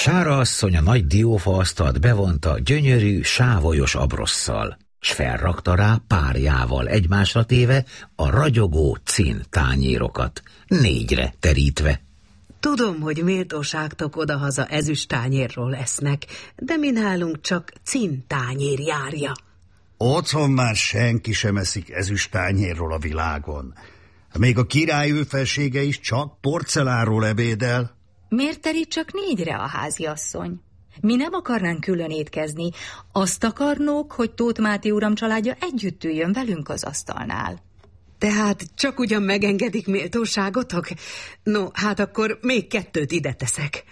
Sára asszony a nagy diófaasztalt bevonta gyönyörű, sávolyos abrosszal, s felrakta rá párjával egymásra téve a ragyogó cin tányérokat, 4-re terítve. Tudom, hogy méltóságtok odahaza ezüst tányérról esznek, de mi nálunk csak cin tányér járja. Otthon már senki sem eszik ezüst tányérról a világon. Még a király őfelsége is csak porcelánról ebédel. Miért terít csak 4-re a háziasszony? Mi nem akarnánk külön étkezni. Azt akarnók, hogy Tóth Máté uram családja együtt üljön velünk az asztalnál. Tehát csak ugyan megengedik méltóságotok? No, hát akkor még 2 ide teszek.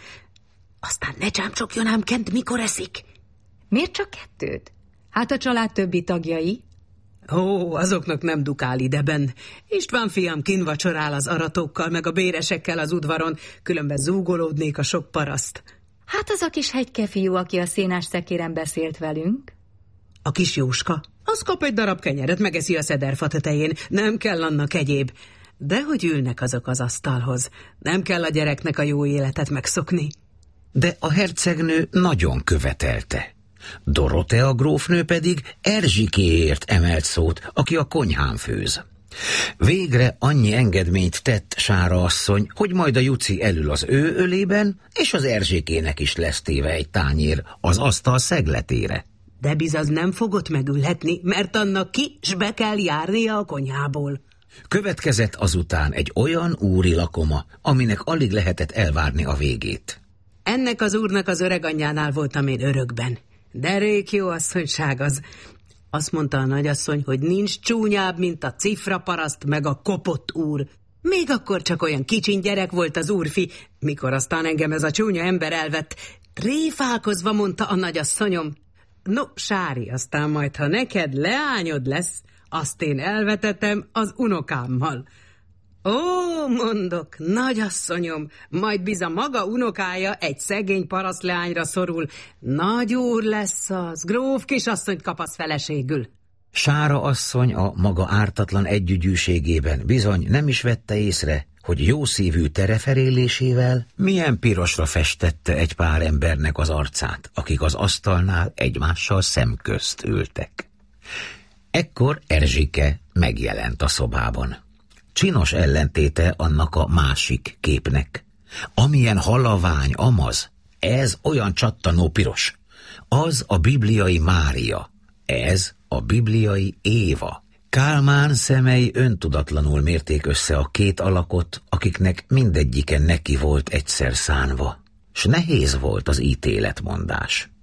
Aztán ne csámcsogjon ám Kent, mikor eszik. Miért csak 2? Hát a család többi tagjai? Ó, azoknak nem dukál ideben. István fiam kinvacsorál az aratókkal, meg a béresekkel az udvaron, különben zúgolódnék a sok paraszt. Hát az a kis hegyke fiú, aki a szénás szekéren beszélt velünk. A kis Jóska, az kap egy darab kenyeret, megeszi a szederfa tetején, nem kell annak egyéb. De hogy ülnek azok az asztalhoz, nem kell a gyereknek a jó életet megszokni. De a hercegnő nagyon követelte. Dorotea grófnő pedig Erzsikéért emelt szót, aki a konyhán főz. Végre annyi engedményt tett Sára asszony, hogy majd a Juci elül az ő ölében, és az Erzsékének is lesz téve egy tányér az asztal szegletére. De bizony nem fogott megülhetni, mert annak ki s be kell járnia a konyhából. Következett azután egy olyan úri lakoma, aminek alig lehetett elvárni a végét. Ennek az úrnak az öreganyjánál voltam én örökben. De rég jó asszonyság az. Azt mondta a nagyasszony, hogy nincs csúnyább, mint a cifraparaszt meg a kopott úr. Még akkor csak olyan kicsin gyerek volt az úrfi, mikor aztán engem ez a csúnya ember elvett. Tréfálkozva mondta a nagyasszonyom. No, Sári, aztán majd, ha neked leányod lesz, azt én elvetetem az unokámmal. Ó, mondok, nagyasszonyom, majd biza maga unokája egy szegény parasztleányra szorul. Nagy úr lesz az, gróf kisasszonyt kapasz feleségül. Sára asszony a maga ártatlan együgyűségében bizony nem is vette észre, hogy jószívű tereferélésével milyen pirosra festette egy pár embernek az arcát, akik az asztalnál egymással szemközt ültek. Ekkor Erzsike megjelent a szobában. Csinos ellentéte annak a másik képnek. Amilyen halavány amaz, ez olyan csattanó piros. Az a bibliai Mária, ez a bibliai Éva. Kálmán szemei öntudatlanul mérték össze a 2 alakot, akiknek mindegyike neki volt egyszer szánva, s nehéz volt az ítéletmondás.